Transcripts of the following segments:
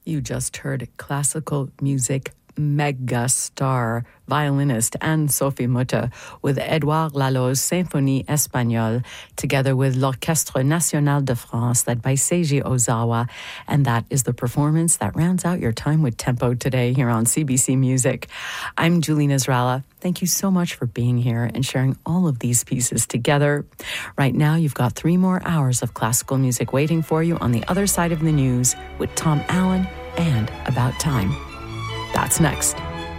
You just heard classical music mega star, violinist Anne-Sophie Mutter with Édouard Lalo's Symphonie Espagnole, together with l'Orchestre National de France, led by Seiji Ozawa. And that is the performance that rounds out your time with Tempo today here on CBC Music. I'm Julie Nasrallah. Thank you so much for being here and sharing all of these pieces together. Right now, you've got 3 more hours of classical music waiting for you on the other side of the news with Tom Allen and About Time. That's next.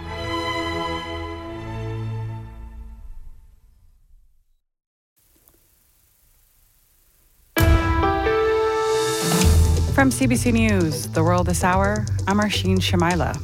From CBC News, The World This Hour, I'm Arsheen Shamaila.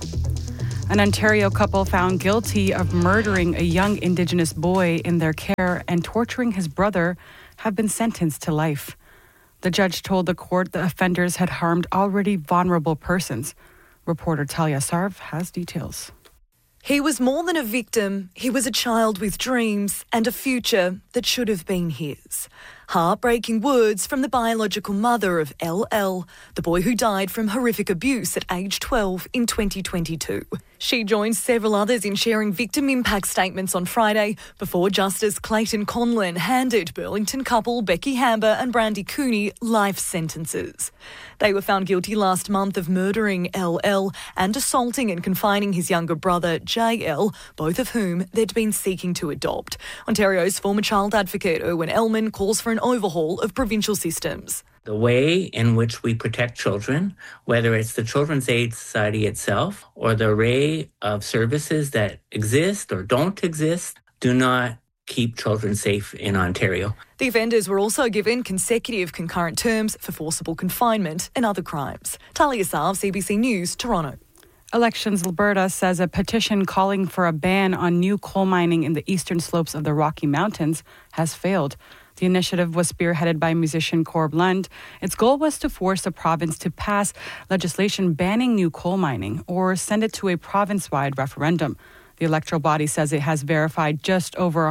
An Ontario couple found guilty of murdering a young Indigenous boy in their care and torturing his brother have been sentenced to life. The judge told the court the offenders had harmed already vulnerable persons. Reporter Talia Sarv has details. He was more than a victim. He was a child with dreams and a future that should have been his. Heartbreaking words from the biological mother of LL, the boy who died from horrific abuse at age 12 in 2022. She joined several others in sharing victim impact statements on Friday before Justice Clayton Conlon handed Burlington couple Becky Hamber and Brandy Cooney life sentences. They were found guilty last month of murdering LL and assaulting and confining his younger brother JL, both of whom they'd been seeking to adopt. Ontario's former child advocate Erwin Ellman calls for an overhaul of provincial systems. The way in which we protect children, whether it's the Children's Aid Society itself or the array of services that exist or don't exist, do not keep children safe in Ontario. The offenders were also given consecutive concurrent terms for forcible confinement and other crimes. Talia Sarv, CBC News, Toronto. Elections Alberta says a petition calling for a ban on new coal mining in the eastern slopes of the Rocky Mountains has failed. The initiative was spearheaded by musician Corb Lund. Its goal was to force the province to pass legislation banning new coal mining or send it to a province-wide referendum. The electoral body says it has verified just over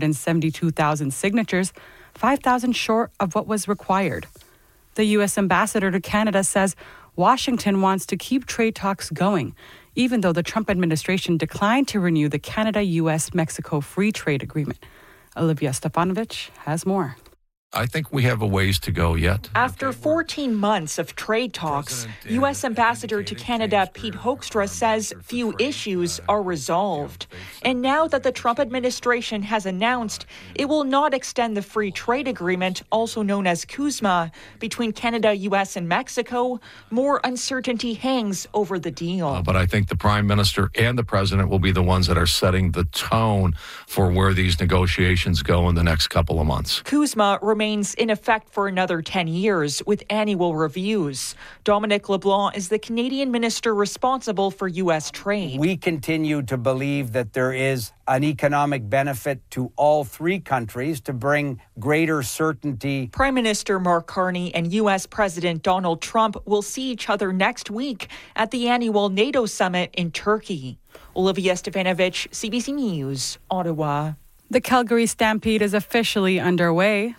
172,000 signatures, 5,000 short of what was required. The U.S. ambassador to Canada says Washington wants to keep trade talks going, even though the Trump administration declined to renew the Canada-U.S.-Mexico Free Trade Agreement. Olivia Stefanovich has more. I think we have a ways to go yet. After 14 months of trade talks, U.S. Ambassador to Canada Pete Hoekstra says few issues are resolved. And now that the Trump administration has announced it will not extend the free trade agreement, also known as CUSMA, between Canada, U.S. and Mexico, more uncertainty hangs over the deal. But I think the Prime Minister and the President will be the ones that are setting the tone for where these negotiations go in the next couple of months. CUSMA remains in effect for another 10 years with annual reviews. Dominic LeBlanc is the Canadian minister responsible for U.S. trade. We continue to believe that there is an economic benefit to all 3 countries to bring greater certainty. Prime Minister Mark Carney and U.S. President Donald Trump will see each other next week at the annual NATO summit in Turkey. Olivia Stefanovich, CBC News, Ottawa. The Calgary Stampede is officially underway.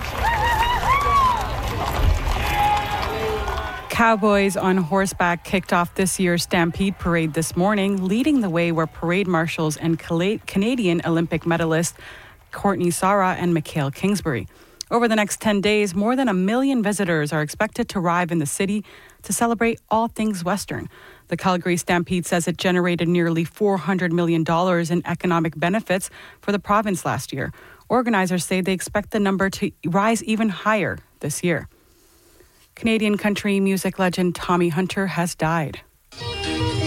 Cowboys on horseback kicked off this year's Stampede Parade this morning, leading the way were parade marshals and Canadian Olympic medalists Courtney Sarah and Mikhail Kingsbury. Over the next 10 days, more than 1 million visitors are expected to arrive in the city to celebrate all things Western. The Calgary Stampede says it generated nearly $400 million in economic benefits for the province last year. Organizers say they expect the number to rise even higher this year. Canadian country music legend Tommy Hunter has died.